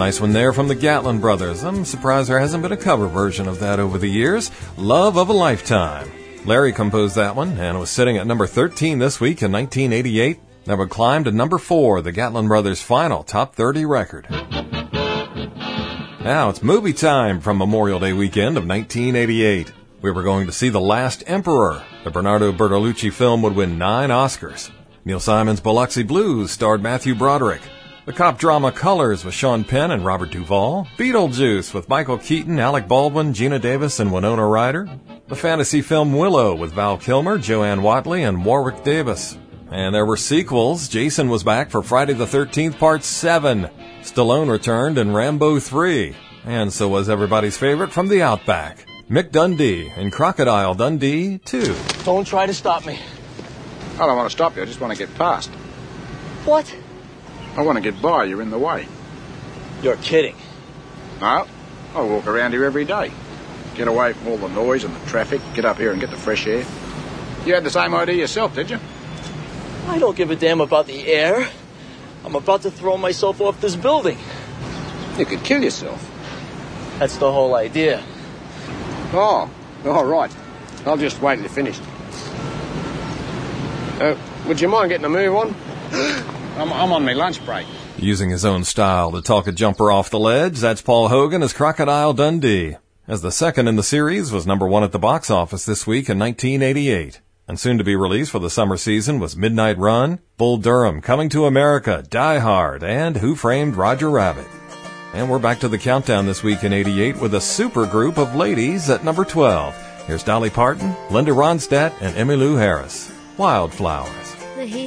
Nice one there from the Gatlin Brothers. I'm surprised there hasn't been a cover version of that over the years. Love of a Lifetime. Larry composed that one, and it was sitting at number 13 this week in 1988. That would climb to number 4, the Gatlin Brothers' final top 30 record. Now it's movie time from Memorial Day weekend of 1988. We were going to see The Last Emperor. The Bernardo Bertolucci film would win 9 Oscars. Neil Simon's Biloxi Blues starred Matthew Broderick. The cop drama Colors with Sean Penn and Robert Duvall. Beetlejuice with Michael Keaton, Alec Baldwin, Gina Davis, and Winona Ryder. The fantasy film Willow with Val Kilmer, Joanne Watley, and Warwick Davis. And there were sequels. Jason was back for Friday the 13th Part 7. Stallone returned in Rambo 3. And so was everybody's favorite from the Outback, Mick Dundee in Crocodile Dundee 2. Don't try to stop me. I don't want to stop you. I just want to get past. What? I want to get by. You're in the way. You're kidding. No. I walk around here every day. Get away from all the noise and the traffic. Get up here and get the fresh air. You had the same idea yourself, did you? I don't give a damn about the air. I'm about to throw myself off this building. You could kill yourself. That's the whole idea. Oh, all right. I'll just wait till you're finished. Would you mind getting a move on? I'm on my lunch break. Using his own style to talk a jumper off the ledge, that's Paul Hogan as Crocodile Dundee. As the second in the series was number 1 at the box office this week in 1988. And soon to be released for the summer season was Midnight Run, Bull Durham, Coming to America, Die Hard, and Who Framed Roger Rabbit. And we're back to the countdown this week in 88 with a super group of ladies at number 12. Here's Dolly Parton, Linda Ronstadt, and Emmylou Harris. Wildflowers.